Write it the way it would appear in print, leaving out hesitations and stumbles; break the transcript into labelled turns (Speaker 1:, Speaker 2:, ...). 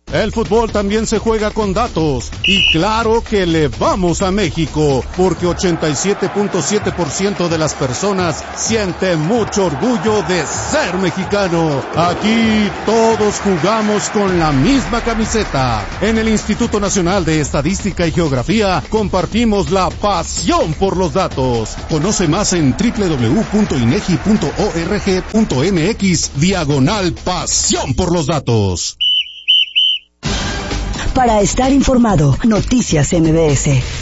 Speaker 1: El fútbol también se juega con datos. Y claro que le vamos a México, porque 87.7% de las personas siente mucho orgullo de ser mexicano. Aquí todos jugamos con la misma camiseta. En el Instituto Nacional de Estadística y Geografía compartimos la pasión por los datos. Conoce más en www.inegi.org.mx/pasión por los datos.
Speaker 2: Para estar informado, Noticias MBS.